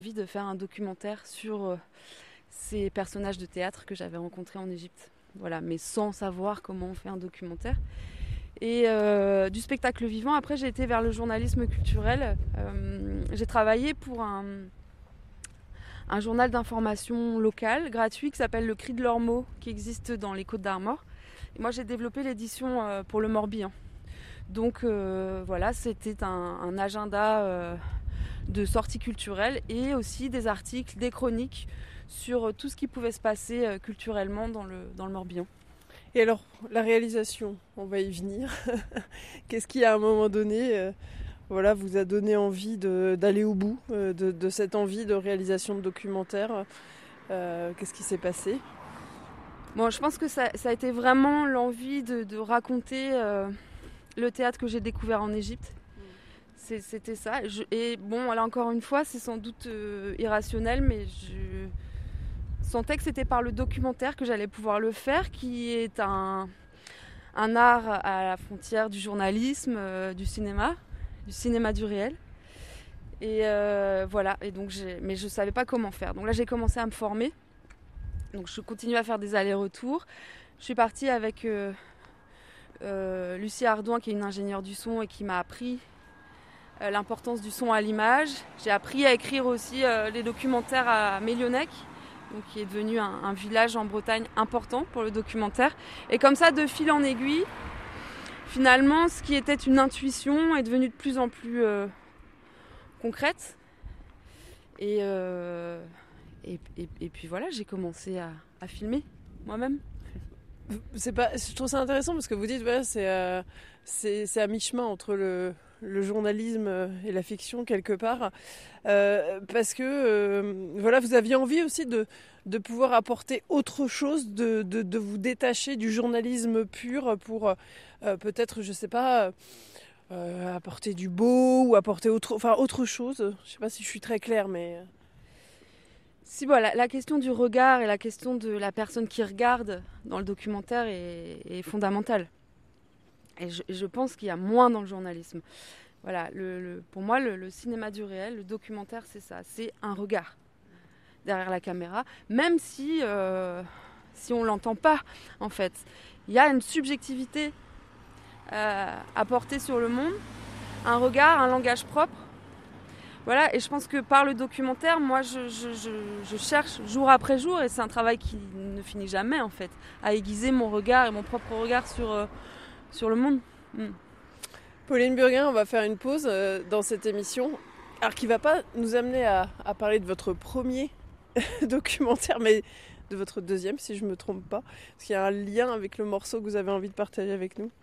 Envie de faire un documentaire sur ces personnages de théâtre que j'avais rencontrés en Égypte. Voilà, mais sans savoir comment on fait un documentaire. Et du spectacle vivant, après j'ai été vers le journalisme culturel. J'ai travaillé pour un journal d'information local, gratuit, qui s'appelle Le Cri de l'Ormeau, qui existe dans les Côtes-d'Armor. Et moi j'ai développé l'édition pour le Morbihan. Donc voilà, c'était un agenda de sorties culturelles et aussi des articles, des chroniques sur tout ce qui pouvait se passer culturellement dans le Morbihan. Et alors, la réalisation, on va y venir. Qu'est-ce qui, à un moment donné, vous a donné envie d'aller au bout de cette envie de réalisation de documentaire Qu'est-ce qui s'est passé ? Bon, je pense que ça a été vraiment l'envie de raconter le théâtre que j'ai découvert en Égypte. C'était ça. Et bon, là encore une fois, c'est sans doute irrationnel, mais je sentais que c'était par le documentaire que j'allais pouvoir le faire, qui est un art à la frontière du journalisme, du cinéma du réel. Et voilà. Et donc, mais je ne savais pas comment faire. Donc là, j'ai commencé à me former. Donc je continue à faire des allers-retours. Je suis partie avec Lucie Ardouin, qui est une ingénieure du son et qui m'a appris l'importance du son à l'image. J'ai appris à écrire aussi les documentaires à Mélionec, donc qui est devenu un village en Bretagne important pour le documentaire. Et comme ça, de fil en aiguille, finalement, ce qui était une intuition est devenu de plus en plus concrète. Et puis voilà, j'ai commencé à filmer moi-même. Je trouve ça intéressant parce que vous dites c'est à mi-chemin entre le journalisme et la fiction quelque part, parce que vous aviez envie aussi de pouvoir apporter autre chose, de vous détacher du journalisme pur pour peut-être, je sais pas, apporter du beau ou apporter autre chose. Je sais pas si je suis très claire, mais... Si voilà, la question du regard et la question de la personne qui regarde dans le documentaire est fondamentale. Et je pense qu'il y a moins dans le journalisme. Voilà, pour moi, le cinéma du réel, le documentaire, c'est ça, c'est un regard derrière la caméra, même si on l'entend pas, en fait. Il y a une subjectivité à porter sur le monde, un regard, un langage propre. Voilà, et je pense que par le documentaire, moi, je cherche jour après jour, et c'est un travail qui ne finit jamais, en fait, à aiguiser mon regard et mon propre regard sur le monde. Pauline Burguin, on va faire une pause dans cette émission, alors qui ne va pas nous amener à parler de votre premier documentaire, mais de votre deuxième, si je ne me trompe pas, parce qu'il y a un lien avec le morceau que vous avez envie de partager avec nous.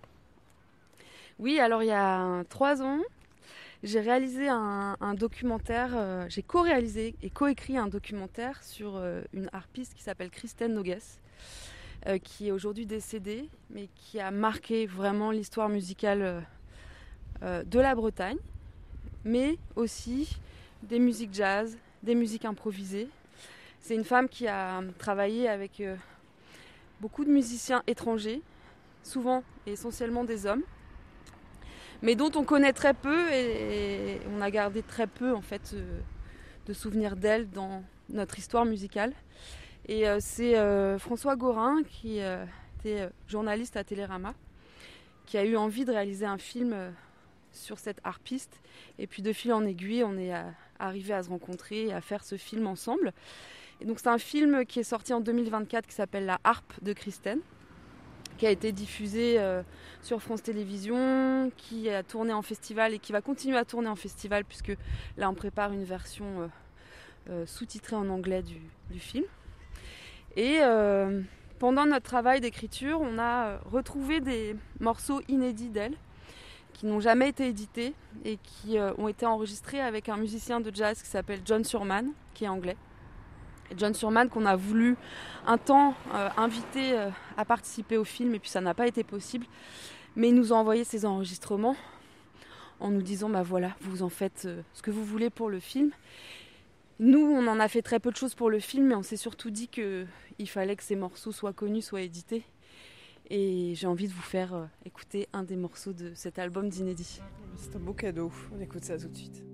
Oui, alors il y a 3 ans, j'ai réalisé un documentaire, j'ai co-réalisé et co-écrit un documentaire sur une harpiste qui s'appelle Christine Nogues, qui est aujourd'hui décédée, mais qui a marqué vraiment l'histoire musicale de la Bretagne, mais aussi des musiques jazz, des musiques improvisées. C'est une femme qui a travaillé avec beaucoup de musiciens étrangers, souvent et essentiellement des hommes, mais dont on connaît très peu et on a gardé très peu en fait de souvenirs d'elle dans notre histoire musicale. Et c'est François Gorin, qui était journaliste à Télérama, qui a eu envie de réaliser un film sur cette harpiste. Et puis de fil en aiguille, on est arrivé à se rencontrer et à faire ce film ensemble. Et donc c'est un film qui est sorti en 2024 qui s'appelle La harpe de Christine, qui a été diffusé sur France Télévisions, qui a tourné en festival et qui va continuer à tourner en festival, puisque là on prépare une version sous-titrée en anglais du film. Et pendant notre travail d'écriture, on a retrouvé des morceaux inédits d'elle, qui n'ont jamais été édités et qui ont été enregistrés avec un musicien de jazz qui s'appelle John Surman, qui est anglais. Et John Surman, qu'on a voulu un temps inviter à participer au film, et puis ça n'a pas été possible. Mais il nous a envoyé ses enregistrements en nous disant voilà, vous en faites ce que vous voulez pour le film. Nous, on en a fait très peu de choses pour le film, mais on s'est surtout dit qu'il fallait que ces morceaux soient connus, soient édités. Et j'ai envie de vous faire écouter un des morceaux de cet album d'Inédit. C'est un beau cadeau, on écoute ça tout de suite.